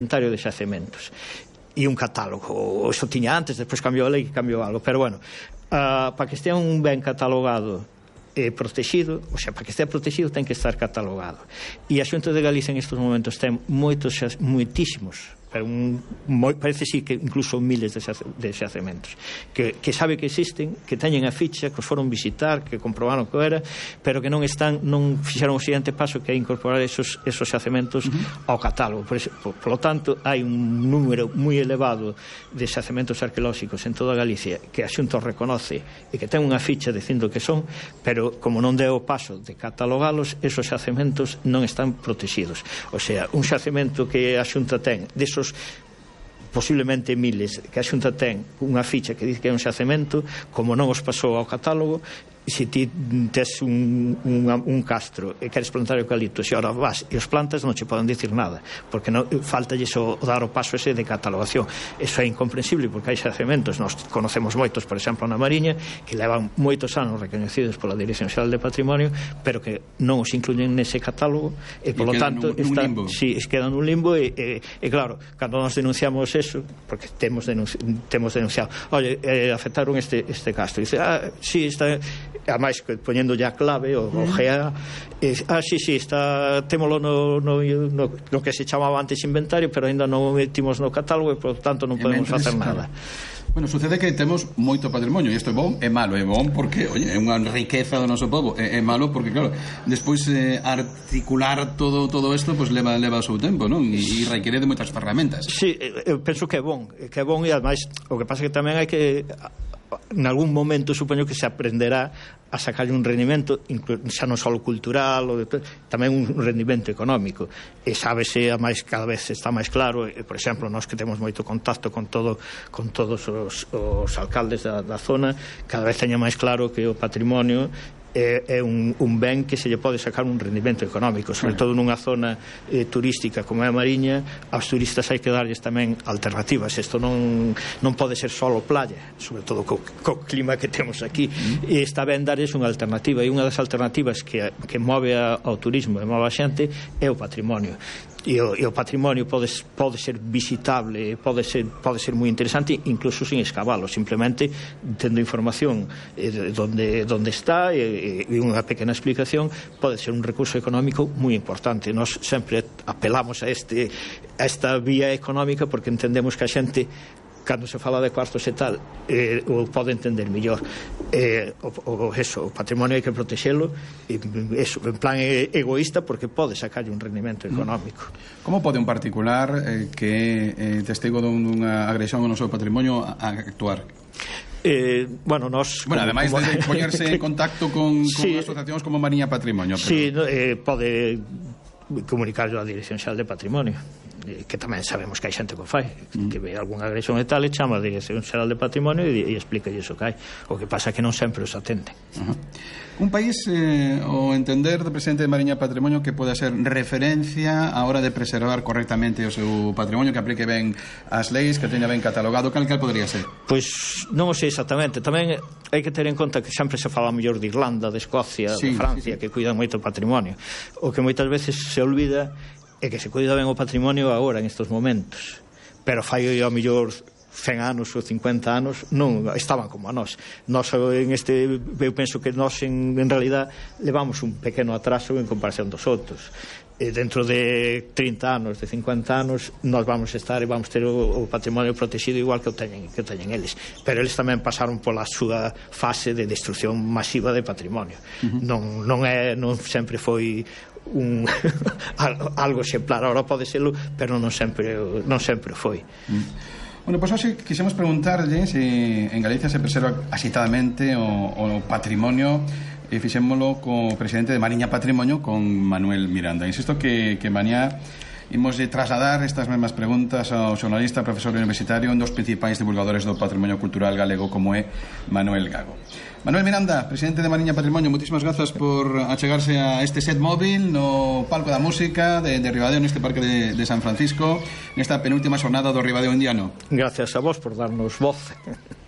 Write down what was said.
inventario de xacementos e un catálogo. Eso tiña antes, despois cambiou a lei que cambiou algo, pero bueno, para que estea un ben catalogado e protegido, o sea, para que estea protegido ten que estar catalogado, e a Xunta de Galicia en estes momentos ten moitísimos, pero parece sí que incluso miles de xacementos que sabe que existen, que teñen a ficha, que os foron visitar, que comprobaron que era, pero que non fixeron o seguinte paso, que é incorporar esos xacementos ao catálogo. Por lo tanto, hai un número moi elevado de xacementos arqueolóxicos en toda Galicia que a Xunta reconoce e que ten unha ficha dicindo que son, pero como non deu o paso de catalogalos, esos xacementos non están protegidos. O sea, un xacemento que a Xunta ten desos posiblemente miles que a Xunta ten unha ficha que dice que é un xacemento, como non os pasou ao catálogo, se ti tes un castro e queres plantar eucalipto, se ahora vas e os plantas, non che poden dicir nada, porque faltalles o dar o paso ese de catalogación. Eso é incomprensible, porque hai xacementos, nós conocemos moitos, por exemplo, na Mariña, que levan moitos anos recoñecidos pola Dirección Xeral de Patrimonio, pero que non os incluyen nese catálogo, e polo tanto quedan nun limbo. E claro, cando nos denunciamos eso, porque temos denunciado, oye, afectaron este castro, dice, sí, está, ademais poñéndolle a clave o GA, está, témolo no que se chamaba antes inventario, pero ainda non o metimos no catálogo e por tanto non podemos facer nada. Bueno, sucede que temos moito patrimonio, e isto é bom e malo. É bom porque, oye, é unha riqueza do noso povo, é malo porque, claro, despois articular todo isto, pues leva o seu tempo, non? E requiere de moitas ferramentas. Sí, eu penso que é bom, e ademais o que pasa é que tamén hai que, en algún momento supoño que se aprenderá a sacarlle un rendimento, xa non só cultural, tamén un rendimento económico, e sábese, cada vez está máis claro, por exemplo, nós que temos moito contacto con todos os alcaldes da zona, cada vez teña máis claro que o patrimonio é un ben que se lle pode sacar un rendimento económico, sobre todo nunha zona turística como é a Mariña. Aos turistas hai que darlles tamén alternativas. Isto non pode ser só playa, sobre todo co clima que temos aquí, e está ben darlles unha alternativa, e unha das alternativas que move ao turismo e move a xente é o patrimonio. E o patrimonio pode ser visitable, pode ser moi interesante, incluso sin escavalo, simplemente tendo información donde está e unha pequena explicación, pode ser un recurso económico moi importante. Nós sempre apelamos a esta vía económica porque entendemos que a xente, cando se fala de cuartos e tal, o pode entender mellor. O patrimonio hai que protexelo, en plan egoísta, porque pode sacarlle un rendimento económico. Como pode un particular que é testigo dunha agresión ao noso patrimonio actuar? Ademais de poñerse en contacto con asociacións como Mariña Patrimonio. Sí, pode comunicarlo á Dirección Xeral de Patrimonio, que tamén sabemos que hai xente que o fai, que ve algunha agresión e tal, e chama a Dirección Xeral de Patrimonio e explica iso que hai. O que pasa é que non sempre os atenden. Un país, o entender do presidente de Mariña Patrimonio, que pode ser referencia a hora de preservar correctamente o seu patrimonio, que aplique ben as leis, que teña ben catalogado, cal podría ser? Pois non o sei exactamente. Tamén hai que ter en conta que sempre se fala mellor de Irlanda, de Escocia, de Francia, que cuidan moito o patrimonio. O que moitas veces se olvida é que se cuida ben o patrimonio agora, en estes momentos, pero fai ao mellor 100 anos ou 50 anos non estaban como a nós. Eu penso que nós en realidad levamos un pequeno atraso en comparación dos outros. Dentro de 30 anos, de 50 anos, nós vamos estar e vamos ter o patrimonio protegido igual que o teñen eles, pero eles tamén pasaron pola súa fase de destrucción masiva de patrimonio. Non sempre foi algo exemplar, ahora pode serlo, pero non sempre foi. Bueno, pois hoxe quixemos preguntarlle se en Galicia se preserva axitadamente o patrimonio, e fixémolo co presidente de Mariña Patrimonio, con Manuel Miranda. Insisto que mañá imos trasladar estas mesmas preguntas ao xornalista, profesor universitario, un dos principais divulgadores do patrimonio cultural galego, como é Manuel Gago. Manuel Miranda, presidente de Mariña Patrimonio, moitísimas grazas por achegarse a este set móvil no palco da música de Ribadeo, neste parque de San Francisco, nesta penúltima xornada do Ribadeo Indiano. Gracias a vos por darnos voz.